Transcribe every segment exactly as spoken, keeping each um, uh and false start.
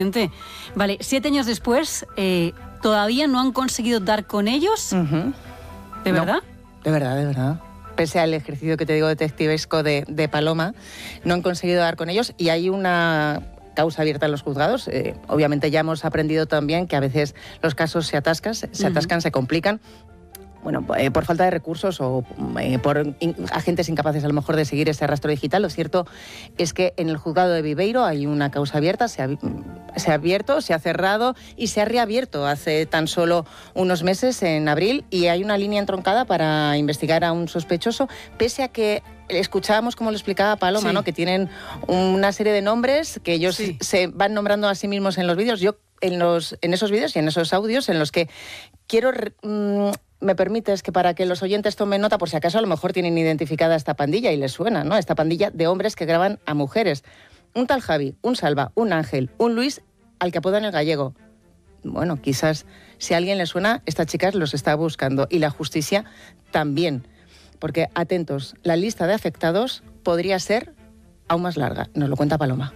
Vale, siete años después, eh, ¿todavía no han conseguido dar con ellos? Uh-huh. ¿De verdad? No, de verdad, de verdad. Pese al ejercicio que te digo detectivesco de, de Paloma, no han conseguido dar con ellos y hay una causa abierta en los juzgados. Eh, obviamente ya hemos aprendido también que a veces los casos se atascan, se uh-huh. atascan, se complican. Bueno, eh, por falta de recursos o eh, por in, agentes incapaces a lo mejor de seguir ese rastro digital. Lo cierto es que en el juzgado de Viveiro hay una causa abierta, se ha, se ha abierto, se ha cerrado y se ha reabierto hace tan solo unos meses, en abril, y hay una línea entroncada para investigar a un sospechoso, pese a que escuchábamos, como lo explicaba Paloma, sí. ¿no? Que tienen una serie de nombres que ellos sí. se van nombrando a sí mismos en los vídeos. Yo en, los, en esos vídeos y en esos audios en los que quiero... Mmm, me permites que para que los oyentes tomen nota, por si acaso a lo mejor tienen identificada esta pandilla y les suena, ¿no? Esta pandilla de hombres que graban a mujeres. Un tal Javi, un Salva, un Ángel, un Luis, al que apodan el gallego. Bueno, quizás si a alguien le suena, esta chica los está buscando. Y la justicia también. Porque, atentos, la lista de afectados podría ser aún más larga. Nos lo cuenta Paloma.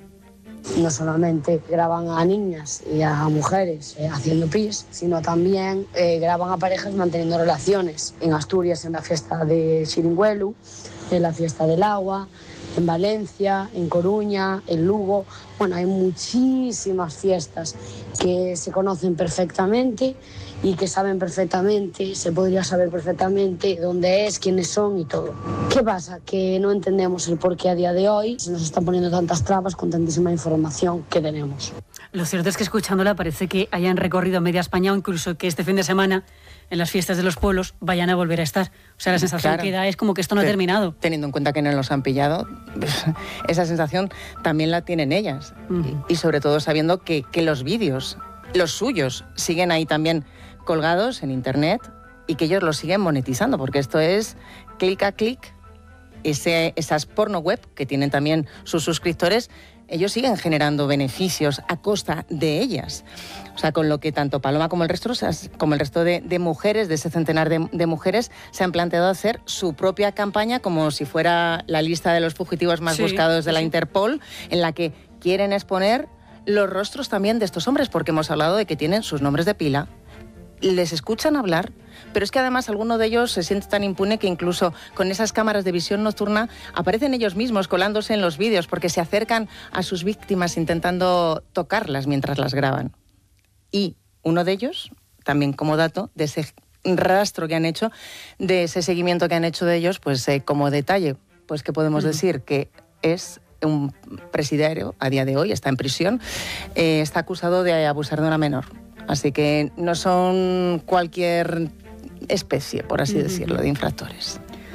No solamente graban a niñas y a mujeres eh, haciendo pis, sino también eh, graban a parejas manteniendo relaciones. En Asturias, en la fiesta de Xiringuelu, en la fiesta del agua, en Valencia, en Coruña, en Lugo. Bueno, hay muchísimas fiestas que se conocen perfectamente y que saben perfectamente, se podría saber perfectamente dónde es, quiénes son y todo. ¿Qué pasa? Que no entendemos el por qué a día de hoy se nos están poniendo tantas trabas con tantísima información que tenemos. Lo cierto es que escuchándola parece que hayan recorrido media España o incluso que este fin de semana en las fiestas de los pueblos vayan a volver a estar. O sea, la sensación claro. que da es como que esto no ha terminado. Teniendo en cuenta que no los han pillado, esa sensación también la tienen ellas. Uh-huh. Y, y sobre todo sabiendo que, que los vídeos, los suyos, siguen ahí también colgados en internet y que ellos los siguen monetizando, porque esto es clic a clic, ese, esas porno web que tienen también sus suscriptores, ellos siguen generando beneficios a costa de ellas. O sea, con lo que tanto Paloma como el resto, como el resto de, de mujeres, de ese centenar de, de mujeres, se han planteado hacer su propia campaña como si fuera la lista de los fugitivos más sí, buscados de sí. la Interpol, en la que quieren exponer los rostros también de estos hombres, porque hemos hablado de que tienen sus nombres de pila, les escuchan hablar, pero es que además alguno de ellos se siente tan impune que incluso con esas cámaras de visión nocturna aparecen ellos mismos colándose en los vídeos porque se acercan a sus víctimas intentando tocarlas mientras las graban. Y uno de ellos, también como dato, de ese rastro que han hecho, de ese seguimiento que han hecho de ellos, pues eh, como detalle, pues que podemos uh-huh. decir que es un presidiario a día de hoy, está en prisión, eh, está acusado de abusar de una menor. Así que no son cualquier especie, por así decirlo, de infractores.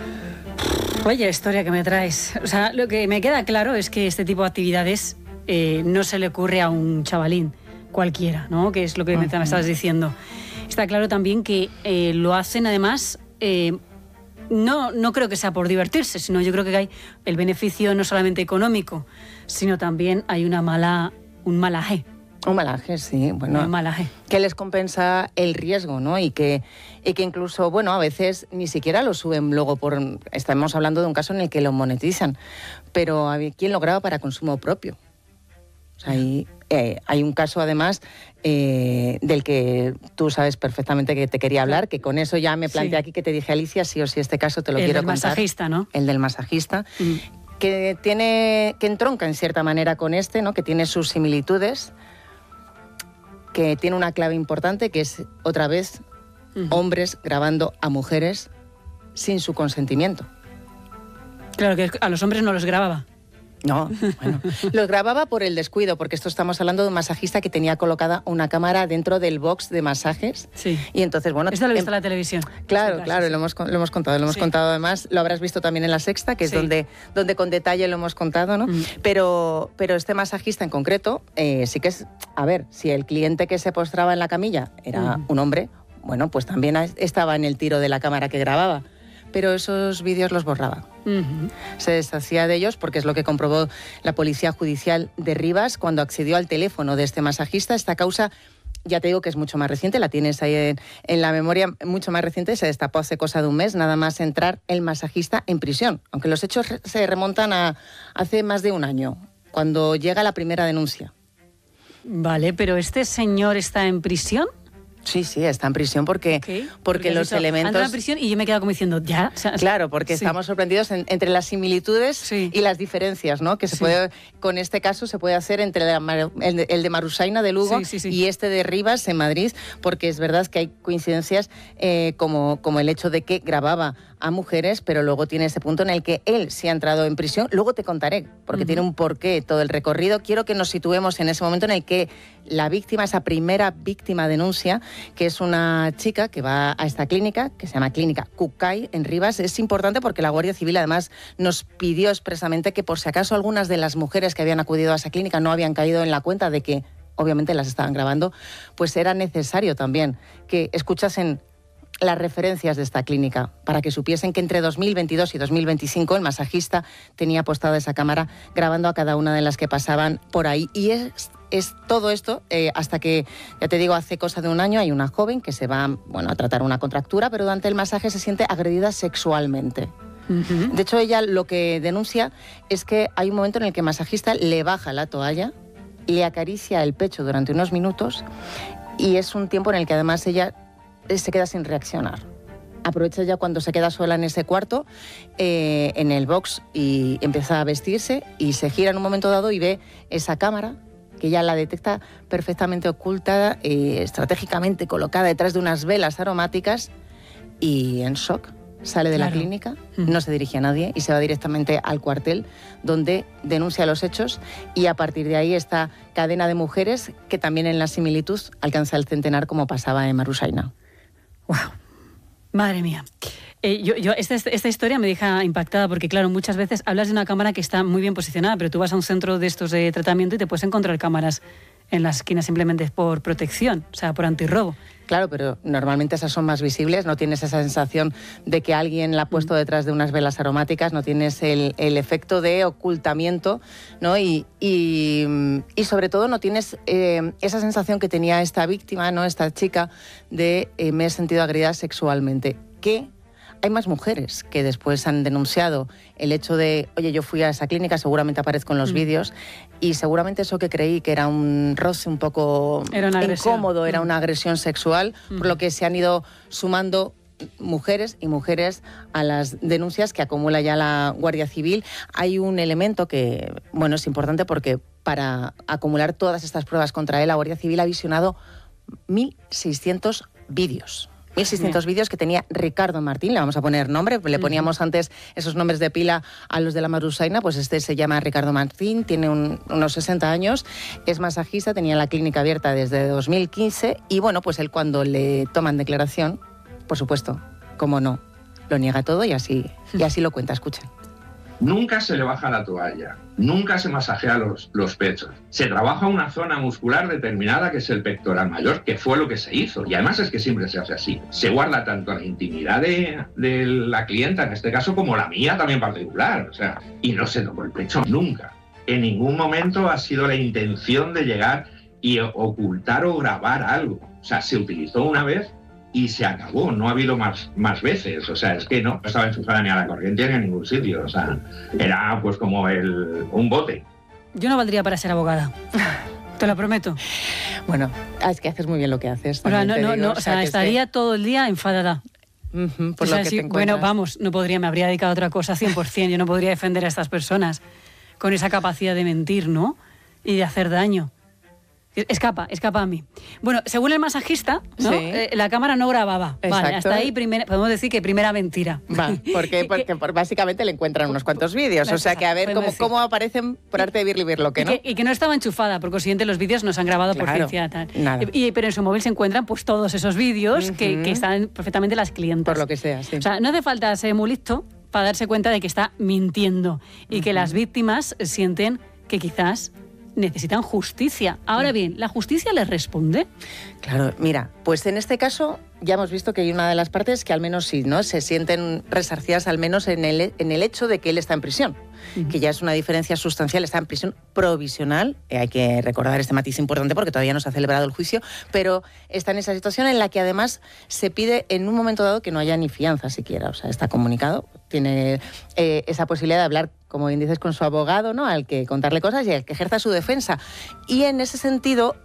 Vaya historia que me traes. O sea, lo que me queda claro es que este tipo de actividades eh, no se le ocurre a un chavalín cualquiera, ¿no? Que es lo que uh-huh. me estabas diciendo. Está claro también que eh, lo hacen además... Eh, no, no creo que sea por divertirse, sino yo creo que hay el beneficio no solamente económico, sino también hay una mala, un malaje. Un malaje, sí, bueno, un malaje. Que les compensa el riesgo, ¿no? Y que, y que incluso, bueno, a veces ni siquiera lo suben luego por... Estamos hablando de un caso en el que lo monetizan, pero hay quien lo graba para consumo propio. O sea, hay, eh, hay un caso, además, eh, del que tú sabes perfectamente que te quería hablar, que con eso ya me planteé sí. aquí que te dije, Alicia, sí o sí este caso te lo el quiero del contar. El masajista, ¿no? El del masajista. Mm. Que tiene, que entronca en cierta manera con este, ¿no? Que tiene sus similitudes, que tiene una clave importante, que es, otra vez, uh-huh. hombres grabando a mujeres sin su consentimiento. Claro, que a los hombres no los grababa. No, bueno, los grababa por el descuido, porque esto estamos hablando de un masajista que tenía colocada una cámara dentro del box de masajes. Sí. Y entonces, bueno... Esto lo he visto en la televisión. Claro, claro, sí. lo, hemos, lo hemos contado, lo hemos sí. contado además, lo habrás visto también en La Sexta, que es sí. donde, donde con detalle lo hemos contado, ¿no? Mm. Pero, pero este masajista en concreto, eh, sí que es... A ver, si el cliente que se postraba en la camilla era mm. un hombre, bueno, pues también estaba en el tiro de la cámara que grababa. Pero esos vídeos los borraba. Uh-huh. Se deshacía de ellos porque es lo que comprobó la Policía Judicial de Rivas cuando accedió al teléfono de este masajista. Esta causa, ya te digo que es mucho más reciente, la tienes ahí en, en la memoria, mucho más reciente, se destapó hace cosa de un mes, nada más entrar el masajista en prisión, aunque los hechos se remontan a hace más de un año, cuando llega la primera denuncia. Vale, pero ¿este señor está en prisión? Sí, sí, está en prisión porque, okay. porque, porque los dicho, elementos... Anda en prisión y yo me he quedado como diciendo, ¿ya? O sea, claro, porque sí. estamos sorprendidos en, entre las similitudes sí. y las diferencias, ¿no? Que se sí. puede, con este caso se puede hacer entre la, el, el de Marusaina de Lugo sí, sí, sí. y este de Rivas en Madrid, porque es verdad que hay coincidencias eh, como, como el hecho de que grababa a mujeres, pero luego tiene ese punto en el que él sí ha entrado en prisión. Luego te contaré, porque uh-huh. tiene un porqué todo el recorrido. Quiero que nos situemos en ese momento en el que la víctima, esa primera víctima denuncia, que es una chica que va a esta clínica, que se llama Clínica Cucay, en Rivas. Es importante porque la Guardia Civil además nos pidió expresamente que por si acaso algunas de las mujeres que habían acudido a esa clínica no habían caído en la cuenta de que obviamente las estaban grabando, pues era necesario también que escuchasen las referencias de esta clínica, para que supiesen que entre dos mil veintidós y dos mil veinticinco el masajista tenía postada esa cámara grabando a cada una de las que pasaban por ahí. Y es, es todo esto eh, hasta que, ya te digo, hace cosa de un año hay una joven que se va bueno, a tratar una contractura, pero durante el masaje se siente agredida sexualmente. Uh-huh. De hecho, ella lo que denuncia es que hay un momento en el que el masajista le baja la toalla, le acaricia el pecho durante unos minutos y es un tiempo en el que además ella se queda sin reaccionar. Aprovecha ya cuando se queda sola en ese cuarto, eh, en el box, y empieza a vestirse y se gira en un momento dado y ve esa cámara que ya la detecta perfectamente oculta, eh, estratégicamente colocada detrás de unas velas aromáticas, y en shock sale de claro. la clínica, mm. no se dirige a nadie y se va directamente al cuartel donde denuncia los hechos, y a partir de ahí esta cadena de mujeres que también en la similitud alcanza el centenar como pasaba en Marusaina. ¡Wow! Madre mía. Eh, yo, yo, esta, esta historia me deja impactada porque, claro, muchas veces hablas de una cámara que está muy bien posicionada, pero tú vas a un centro de estos de tratamiento y te puedes encontrar cámaras en las esquinas simplemente por protección, o sea, por antirrobo. Claro, pero normalmente esas son más visibles, no tienes esa sensación de que alguien la ha puesto detrás de unas velas aromáticas, no tienes el, el efecto de ocultamiento, ¿no? Y, y, y sobre todo no tienes eh, esa sensación que tenía esta víctima, ¿no? Esta chica, de eh, me he sentido agredida sexualmente. Que hay más mujeres que después han denunciado el hecho de, oye, yo fui a esa clínica, seguramente aparezco en los mm. vídeos, y seguramente eso que creí que era un roce un poco incómodo, era una agresión sexual, mm. por lo que se han ido sumando mujeres y mujeres a las denuncias que acumula ya la Guardia Civil. Hay un elemento que, bueno, es importante porque para acumular todas estas pruebas contra él, la Guardia Civil ha visionado mil seiscientos vídeos. mil seiscientos sí. vídeos que tenía Ricardo Martín, le vamos a poner nombre, le poníamos antes esos nombres de pila a los de la Marusaina, pues este se llama Ricardo Martín, tiene un, unos sesenta años, es masajista, tenía la clínica abierta desde dos mil quince y bueno, pues él cuando le toman declaración, por supuesto, como no, lo niega todo y así, y así lo cuenta, escuchen. Nunca se le baja la toalla, nunca se masajea los, los pechos. Se trabaja una zona muscular determinada que es el pectoral mayor, que fue lo que se hizo. Y además es que siempre se hace así. Se guarda tanto la intimidad de, de la clienta, en este caso, como la mía también particular. O sea, y no se tocó el pecho nunca. En ningún momento ha sido la intención de llegar y ocultar o grabar algo. O sea, se utilizó una vez y se acabó, no ha habido más, más veces, o sea, es que no estaba enchufada ni a la corriente ni a ningún sitio, o sea, era pues como el, un bote. Yo no valdría para ser abogada, te lo prometo. Bueno, es que haces muy bien lo que haces. O sea, no, no, no, o sea, estaría es que... todo el día enfadada. Uh-huh, por o sea, lo que sí, te bueno, vamos, no podría, me habría dedicado a otra cosa cien por ciento, yo no podría defender a estas personas con esa capacidad de mentir, ¿no? Y de hacer daño. Escapa, escapa a mí. Bueno, según el masajista, ¿no? Sí. eh, la cámara no grababa. Exacto. Vale, hasta ahí primera, podemos decir que primera mentira. Va, porque, porque, porque básicamente le encuentran unos cuantos vídeos. O sea, que a ver cómo, cómo aparecen por arte de birli-birlo, ¿no? Y que, y que no estaba enchufada, por consiguiente los vídeos no se han grabado claro, por ciencia tal. Nada. Y, pero en su móvil se encuentran pues todos esos vídeos uh-huh. que, que están perfectamente las clientas. Por lo que sea, sí. O sea, no hace falta ser muy listo para darse cuenta de que está mintiendo y uh-huh. que las víctimas sienten que quizás necesitan justicia. Ahora bien, ¿la justicia les responde? Claro, mira, pues en este caso ya hemos visto que hay una de las partes que al menos sí, ¿no? Se sienten resarcidas al menos en el, en el hecho de que él está en prisión. uh-huh. que ya es una diferencia sustancial, está en prisión provisional, eh, hay que recordar este matiz importante porque todavía no se ha celebrado el juicio, pero está en esa situación en la que además se pide en un momento dado que no haya ni fianza siquiera, o sea, está comunicado, tiene eh, esa posibilidad de hablar, como bien dices, con su abogado, ¿no?, al que contarle cosas y al que ejerza su defensa. Y en ese sentido,